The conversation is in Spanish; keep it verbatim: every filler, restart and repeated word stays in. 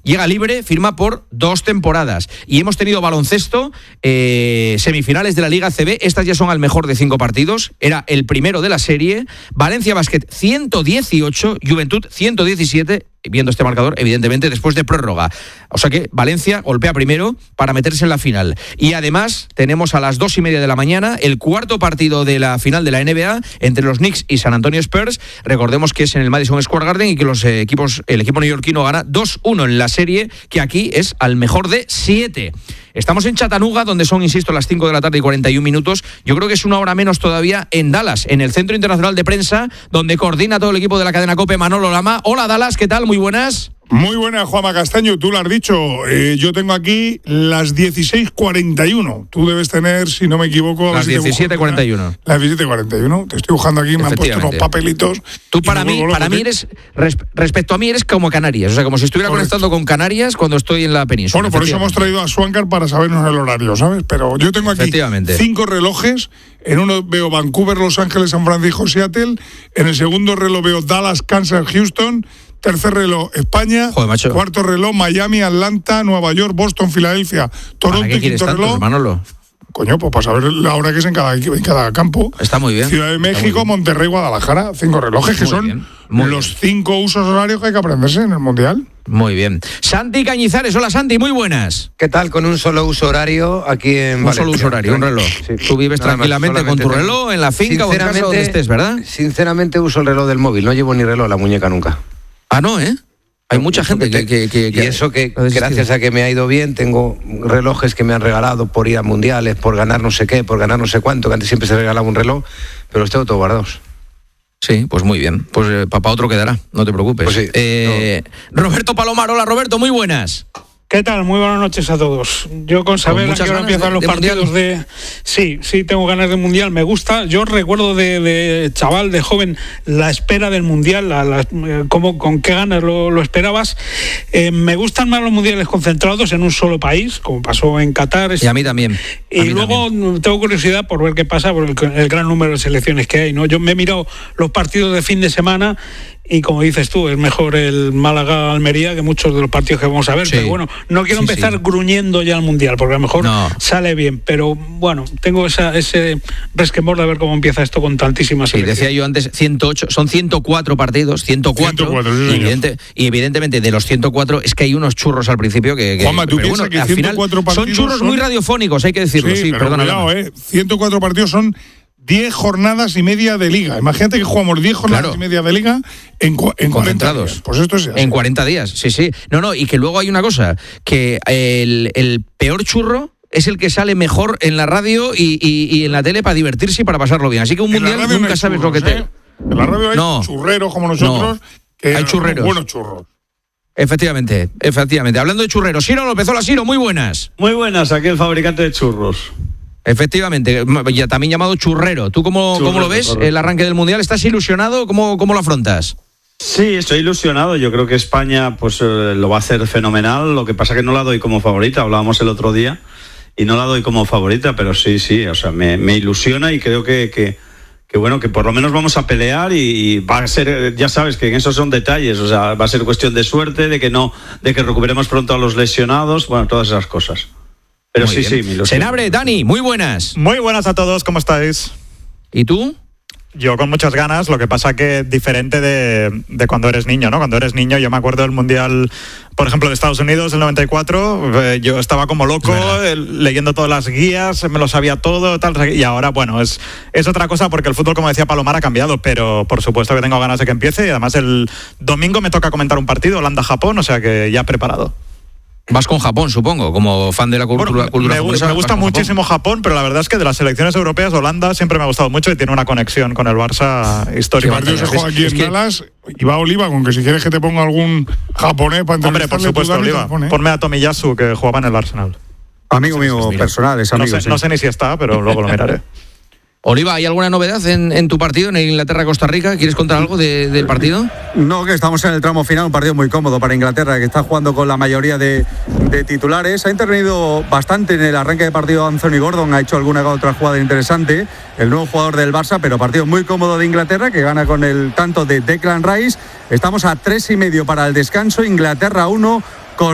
llega libre, firma por dos temporadas. Y hemos tenido baloncesto, eh, semifinales de la Liga A C B, estas ya son al mejor de cinco partidos, era el primero de la serie, Valencia Basket ciento dieciocho, Juventud ciento diecisiete, viendo este marcador, evidentemente, después de prórroga. O sea que Valencia golpea primero para meterse en la final. Y además tenemos a las dos y media de la mañana el cuarto partido de la final de la N B A entre los Knicks y San Antonio Spurs. Recordemos que es en el Madison Square Garden y que los equipos, el equipo neoyorquino gana dos uno en la serie, que aquí es al mejor de siete. Estamos en Chattanooga, donde son, insisto, las cinco de la tarde y cuarenta y un minutos. Yo creo que es una hora menos todavía en Dallas, en el Centro Internacional de Prensa, donde coordina todo el equipo de la cadena COPE, Manolo Lama. Hola, Dallas, ¿qué tal? Muy buenas. Muy buenas, Juanma Castaño, tú lo has dicho. Eh, yo tengo aquí las dieciséis cuarenta y uno. Tú debes tener, si no me equivoco... Las diecisiete cuarenta y uno. Las diecisiete cuarenta y uno. Te estoy buscando aquí, me han puesto unos papelitos. Tú para mí, para mí eres, res, respecto a mí, eres como Canarias. O sea, como si estuviera Correcto. conectando con Canarias cuando estoy en la península. Bueno, por eso hemos traído a Swankar para sabernos el horario, ¿sabes? Pero yo tengo aquí cinco relojes. En uno veo Vancouver, Los Ángeles, San Francisco, Seattle. En el segundo reloj veo Dallas, Kansas, Houston. Tercer reloj, España. Joder, cuarto reloj, Miami, Atlanta, Nueva York, Boston, Filadelfia, Toronto. ¿Para qué quieres quinto reloj. Tantos, Manolo? Coño, pues para saber la hora que es en cada, en cada campo. Está muy bien. Ciudad de México, Monterrey, Guadalajara. Cinco relojes que muy son bien, los bien. cinco usos horarios que hay que aprenderse en el Mundial. Muy bien. Santi Cañizares, hola Santi, muy buenas. ¿Qué tal? Con un solo uso horario aquí en Un Valencia. Solo uso horario, un reloj. Sí. Tú vives Nada tranquilamente más, con tu reloj en la finca o en casa donde estés, ¿verdad? Sinceramente uso el reloj del móvil, no llevo ni reloj a la muñeca nunca. Ah, no, ¿eh? Hay mucha gente que, que, que, que... Y eso que, gracias a que me ha ido bien, tengo relojes que me han regalado por ir a mundiales, por ganar no sé qué, por ganar no sé cuánto, que antes siempre se regalaba un reloj, pero los tengo todos guardados. Sí, pues muy bien. Pues eh, para otro quedará, no te preocupes. Pues sí, eh, no. Roberto Palomar, hola Roberto, muy buenas. ¿Qué tal? Muy buenas noches a todos. Yo con saber a qué hora empiezan de, los de partidos mundial. de... Sí, sí, tengo ganas de Mundial, me gusta. Yo recuerdo de, de chaval, de joven, la espera del Mundial, la, la, cómo, con qué ganas lo, lo esperabas. Eh, me gustan más los Mundiales concentrados en un solo país, como pasó en Qatar. Y a mí también. Y mí luego también. tengo curiosidad por ver qué pasa, por el, el gran número de selecciones que hay, ¿no? Yo me he mirado los partidos de fin de semana y como dices tú, es mejor el Málaga-Almería que muchos de los partidos que vamos a ver, sí. Pero bueno, no quiero sí, empezar sí. gruñendo ya al Mundial, porque a lo mejor no. sale bien, pero bueno, tengo esa, ese resquemor de ver cómo empieza esto con tantísimas sí, decía yo antes, ciento ocho, son ciento cuatro partidos, ciento cuatro, ciento cuatro sí, y, evidente, y evidentemente de los ciento cuatro es que hay unos churros al principio que... que Juanma, ¿tú piensas bueno, que al final son churros son... muy radiofónicos, hay que decirlo, sí, sí pero perdona. Cuidado, eh, ciento cuatro partidos son diez jornadas y media de liga. Imagínate que jugamos diez jornadas claro. y media de liga en, en cuarenta días. Pues esto es así. En cuarenta días, sí, sí. No, no, y que luego hay una cosa, que el, el peor churro es el que sale mejor en la radio y, y, y en la tele para divertirse y para pasarlo bien. Así que un mundial nunca no sabes churros, lo que te... ¿eh? En la radio hay no, churreros como nosotros, no, que hay churreros. Buenos churros. Efectivamente, efectivamente. Hablando de churreros, Siro López, hola Siro, muy buenas. Muy buenas, aquí el fabricante de churros. Efectivamente, ya también llamado churrero. ¿Tú cómo, churrero, cómo lo ves, correcto. El arranque del Mundial? ¿Estás ilusionado? ¿Cómo, cómo lo afrontas? Sí, estoy ilusionado. Yo creo que España pues eh, lo va a hacer fenomenal. Lo que pasa que no la doy como favorita. Hablábamos el otro día y no la doy como favorita, pero sí, sí. O sea, me, me ilusiona y creo que, que, que bueno, que por lo menos vamos a pelear y, y va a ser, ya sabes que en esos son detalles. O sea, va a ser cuestión de suerte, de que no, de que recuperemos pronto a los lesionados. Bueno, todas esas cosas. Pero muy sí, bien. sí, mi ilusión. Senabre, Dani, muy buenas. Muy buenas a todos, ¿cómo estáis? ¿Y tú? Yo con muchas ganas, lo que pasa que es diferente de, de cuando eres niño, ¿no? Cuando eres niño, yo me acuerdo del Mundial, por ejemplo, de Estados Unidos, del noventa y cuatro, eh, yo estaba como loco eh, leyendo todas las guías, me lo sabía todo, tal, y ahora, bueno, es, es otra cosa porque el fútbol, como decía Palomar, ha cambiado, pero por supuesto que tengo ganas de que empiece y además el domingo me toca comentar un partido, Holanda-Japón, o sea que ya preparado. Vas con Japón, supongo, como fan de la cultura, bueno, cultura me, japonesa. Me gusta muchísimo Japón. Japón, pero la verdad es que de las selecciones europeas, Holanda siempre me ha gustado mucho y tiene una conexión con el Barça histórica. El partido se juega aquí en Dallas y va Oliva, con que si quieres que te ponga algún japonés para Hombre, por supuesto, Oliva. Ponme a Tomiyasu, que jugaba en el Arsenal. Amigo mío personal, es amigo. No sé, sí. no sé ni si está, pero luego lo miraré. Oliva, ¿hay alguna novedad en, en tu partido, en Inglaterra-Costa Rica? ¿Quieres contar algo de, del partido? No, que estamos en el tramo final, un partido muy cómodo para Inglaterra, que está jugando con la mayoría de, de titulares. Ha intervenido bastante en el arranque de partido Anthony Gordon, ha hecho alguna otra jugada interesante, el nuevo jugador del Barça, pero partido muy cómodo de Inglaterra, que gana con el tanto de Declan Rice. Estamos a tres y medio para el descanso, Inglaterra uno,